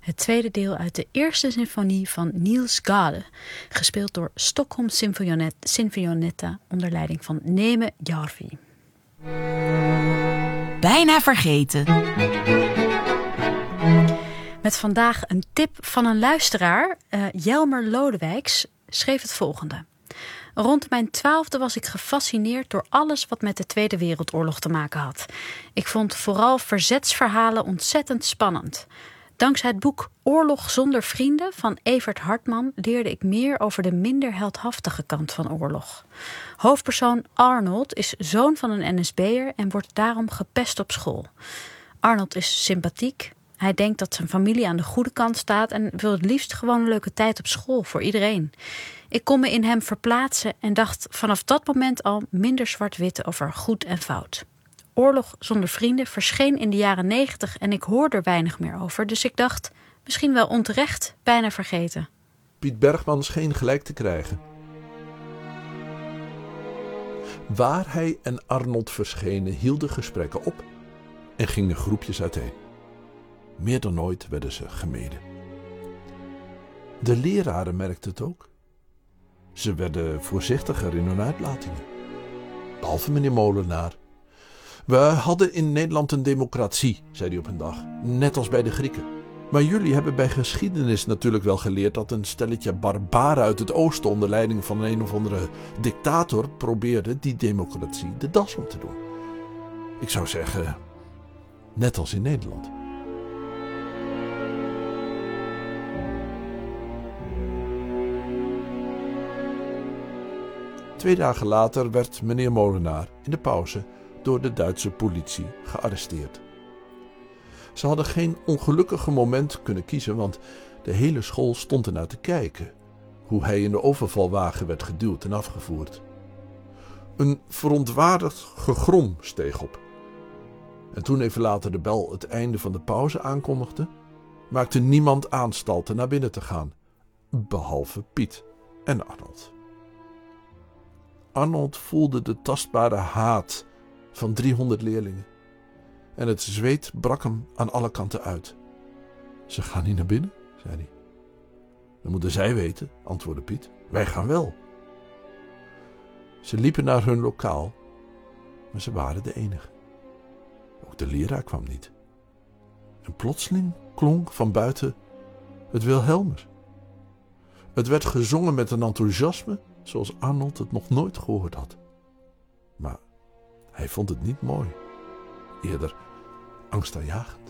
Het tweede deel uit de eerste symfonie van Niels Gade, gespeeld door Stockholm Sinfonietta onder leiding van Neeme Järvi. Bijna vergeten. Met vandaag een tip van een luisteraar. Jelmer Lodewijks schreef het volgende. Rond mijn 12e was ik gefascineerd door alles wat met de Tweede Wereldoorlog te maken had. Ik vond vooral verzetsverhalen ontzettend spannend. Dankzij het boek Oorlog zonder vrienden van Evert Hartman leerde ik meer over de minder heldhaftige kant van oorlog. Hoofdpersoon Arnold is zoon van een NSB'er en wordt daarom gepest op school. Arnold is sympathiek. Hij denkt dat zijn familie aan de goede kant staat en wil het liefst gewoon een leuke tijd op school voor iedereen. Ik kon me in hem verplaatsen en dacht vanaf dat moment al minder zwart-wit over goed en fout. Oorlog zonder vrienden verscheen in de jaren 90 en ik hoorde er weinig meer over. Dus ik dacht, misschien wel onterecht, bijna vergeten. Piet Bergman scheen gelijk te krijgen. Waar hij en Arnold verschenen hielden gesprekken op en gingen groepjes uiteen. Meer dan ooit werden ze gemeden. De leraren merkten het ook. Ze werden voorzichtiger in hun uitlatingen. Behalve meneer Molenaar. We hadden in Nederland een democratie, zei hij op een dag. Net als bij de Grieken. Maar jullie hebben bij geschiedenis natuurlijk wel geleerd dat een stelletje barbaren uit het oosten onder leiding van een of andere dictator probeerde die democratie de das om te doen. Ik zou zeggen, net als in Nederland. Twee dagen later werd meneer Molenaar in de pauze door de Duitse politie gearresteerd. Ze hadden geen ongelukkige moment kunnen kiezen, want de hele school stond ernaar te kijken hoe hij in de overvalwagen werd geduwd en afgevoerd. Een verontwaardigd gegrom steeg op. En toen even later de bel het einde van de pauze aankondigde, maakte niemand aanstalten naar binnen te gaan, behalve Piet en Arnold. Arnold voelde de tastbare haat van 300 leerlingen. En het zweet brak hem aan alle kanten uit. Ze gaan niet naar binnen, zei hij. Dat moeten zij weten, antwoordde Piet. Wij gaan wel. Ze liepen naar hun lokaal, maar ze waren de enige. Ook de leraar kwam niet. En plotseling klonk van buiten het Wilhelmus. Het werd gezongen met een enthousiasme zoals Arnold het nog nooit gehoord had. Maar hij vond het niet mooi. Eerder angstaanjagend.